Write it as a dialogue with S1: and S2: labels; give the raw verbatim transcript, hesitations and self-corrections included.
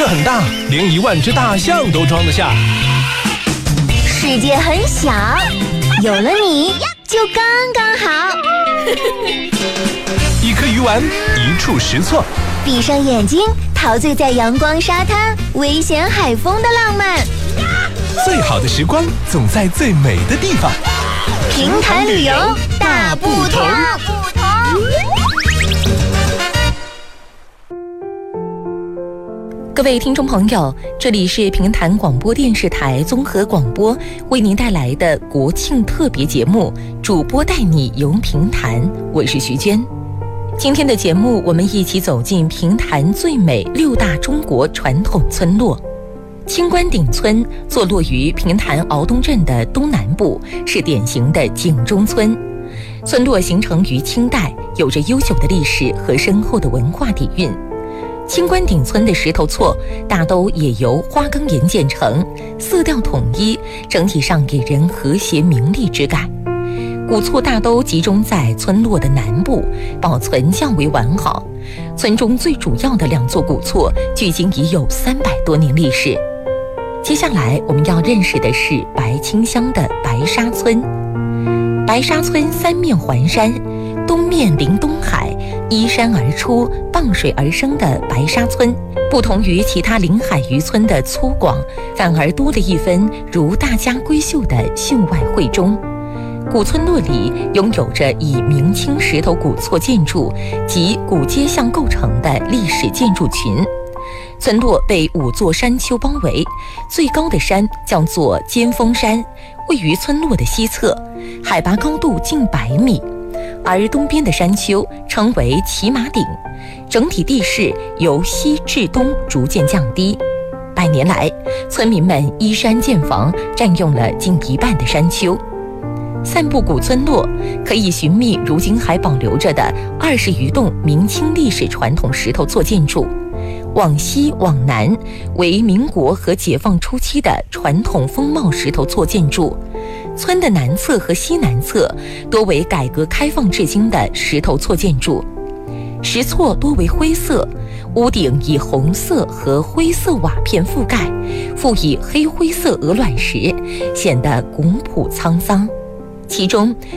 S1: 很大，连一万只大象都装得下。
S2: 世界很小，有了你就刚刚好。
S1: 一颗鱼丸，一触识错。
S2: 闭上眼睛，陶醉在阳光沙滩、危险海风的浪漫。
S1: 最好的时光总在最美的地方。
S2: 平潭旅游大不同。
S3: 各位听众朋友，这里是平潭广播电视台综合广播为您带来的国庆特别节目，主播带你游平潭，我是徐娟。今天的节目，我们一起走进平潭最美六大中国传统村落。青官顶村坐落于平潭鳌东镇的东南部，是典型的井中村。村落形成于清代，有着悠久的历史和深厚的文化底蕴。青官顶村的石头厝大都也由花岗岩建成，色调统一，整体上给人和谐明丽之感。古厝大都集中在村落的南部，保存较为完好。村中最主要的两座古厝距今已有三百多年历史。接下来我们要认识的是白清乡的白沙村。白沙村三面环山，东面临东海，依山而出，傍水而生的白沙村，不同于其他临海渔村的粗犷，反而多了一分如大家闺秀的秀外慧中。古村落里拥有着以明清石头古厝建筑及古街巷构成的历史建筑群。村落被五座山丘包围，最高的山叫做尖峰山，位于村落的西侧，海拔高度近百米，而东边的山丘称为骑马顶，整体地势由西至东逐渐降低。百年来，村民们依山建房，占用了近一半的山丘。散步古村落，可以寻觅如今还保留着的二十余栋明清历史传统石头厝建筑。往西往南为民国和解放初期的传统风貌石头厝建筑，村的南侧和西南侧多为改革开放至今的石头厝建筑。石厝多为灰色，屋顶以红色和灰色瓦片覆盖，附以黑灰色鹅卵石，显得古朴沧桑。其中